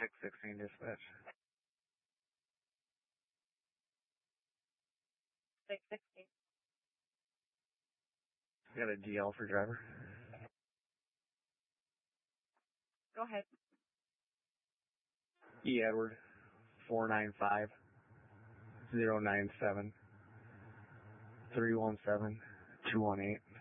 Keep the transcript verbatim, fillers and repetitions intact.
six sixteen dispatch. six sixteen. Got a G L for driver. Go ahead. E. Edward, four nine five, zero nine seven, three one seven, two one eight.